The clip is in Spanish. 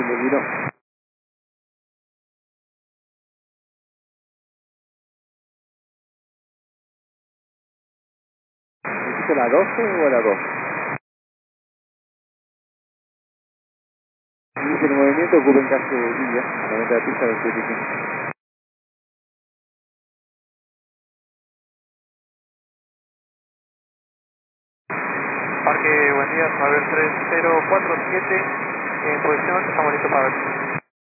Me vino. ¿Dijiste la 12 o la 2? Dice el movimiento ocupen calle Villa, a 90 de la pista 25. Parque, buen día, Faber 3047, en posición, estamos listos para ver.